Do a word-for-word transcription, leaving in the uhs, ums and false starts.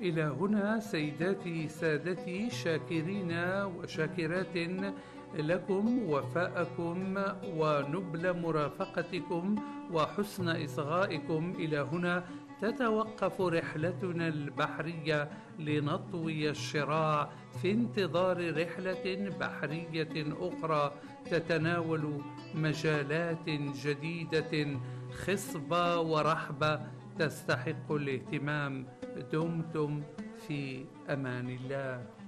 إلى هنا سيداتي سادتي، شاكرين وشاكرات لكم وفاءكم ونبل مرافقتكم وحسن إصغائكم. إلى هنا تتوقف رحلتنا البحرية لنطوي الشراع في انتظار رحلة بحرية أخرى تتناول مجالات جديدة خصبة ورحبة تستحق الاهتمام. دمتم في أمان الله.